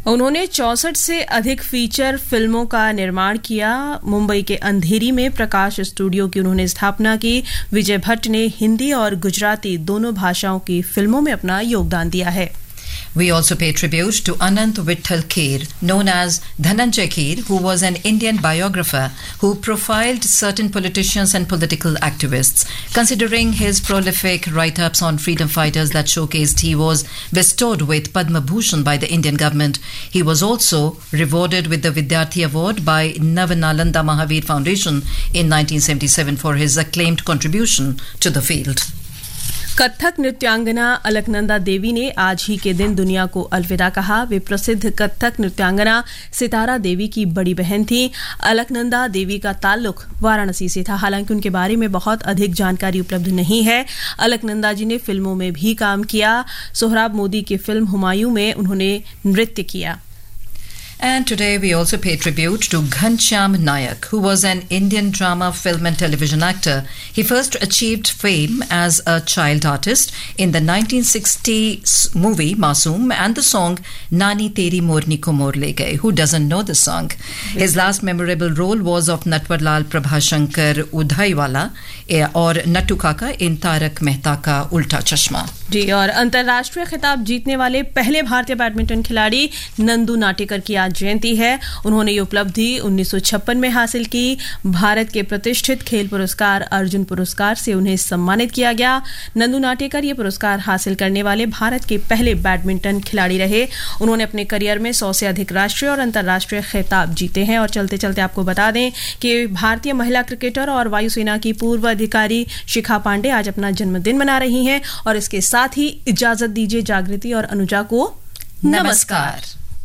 उन्होंने 64 से अधिक फीचर फिल्मों का निर्माण किया। मुंबई के अंधेरी में प्रकाश स्टूडियो की उन्होंने स्थापना की। विजय भट्ट ने हिंदी और गुजराती दोनों भाषाओं की फिल्मों में अपना योगदान दिया है। We also pay tribute to Anant Vittal Kher, known as Dhananjay Kher, who was an Indian biographer who profiled certain politicians and political activists. Considering his prolific write-ups on freedom fighters that showcased he was bestowed with Padma Bhushan by the Indian government, he was also rewarded with the Vidyarthi Award by Navanalanda Mahavir Foundation in 1977 for his acclaimed contribution to the field. Kathak नृत्यांगना अलकनंदा देवी ने आज ही के दिन दुनिया को अलविदा कहा। वे प्रसिद्ध कथक नृत्यांगना सितारा देवी की बड़ी बहन थी। अलकनंदा देवी का ताल्लुक वाराणसी से था, हालांकि उनके बारे में बहुत अधिक जानकारी उपलब्ध नहीं है। अलकनंदा जी ने फिल्मों में भी काम किया। सोहराब मोदी की फिल्म हुमायूं में उन्होंने नृत्य किया। And today we also pay tribute to Ghanshyam Nayak, who was an Indian drama, film and television actor. He first achieved fame as a child artist in the 1960 movie Masoom and the song Nani Teri Morni Ko Mor Le Gaye. Who doesn't know the song? His last memorable role was of Natwarlal Prabhashankar Udhaiwala और नट्टू काका इन तारक मेहता का उल्टा चश्मा। जी, और अंतर्राष्ट्रीय खिताब जीतने वाले पहले भारतीय बैडमिंटन खिलाड़ी नंदू नाटेकर की आज जयंती है। उन्होंने ये उपलब्धि 1956 में हासिल की। भारत के प्रतिष्ठित खेल पुरस्कार अर्जुन पुरस्कार से उन्हें सम्मानित किया गया। नंदू नाटेकर ये पुरस्कार हासिल करने वाले भारत के पहले बैडमिंटन खिलाड़ी रहे। उन्होंने अपने करियर में 100 से अधिक राष्ट्रीय और अंतर्राष्ट्रीय खिताब जीते हैं। और चलते चलते आपको बता दें कि भारतीय महिला क्रिकेटर और वायुसेना की पूर्व अधिकारी शिखा पांडे आज अपना जन्मदिन मना रही हैं। और इसके साथ ही इजाजत दीजिए जागृति और अनुजा को नमस्कार।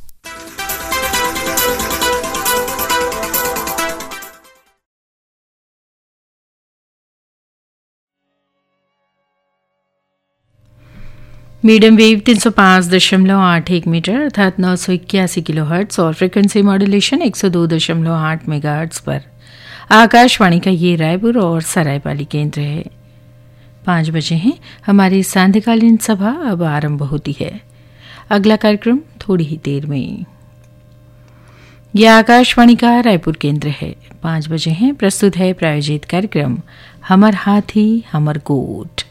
मीडियम वेव 305.81 मीटर अर्थात 981 किलोहर्ट्ज और फ्रिक्वेंसी मॉड्यूलेशन 102.8 मेगाहर्ट्ज पर आकाशवाणी का ये रायपुर और सरायपाली केंद्र है। 5 बजे हैं। हमारी सांध्यकालीन सभा अब आरंभ होती है। अगला कार्यक्रम थोड़ी ही देर में। यह आकाशवाणी का रायपुर केंद्र है। 5 बजे हैं। प्रस्तुत है प्रायोजित कार्यक्रम हमर हाथी हमर गोठ।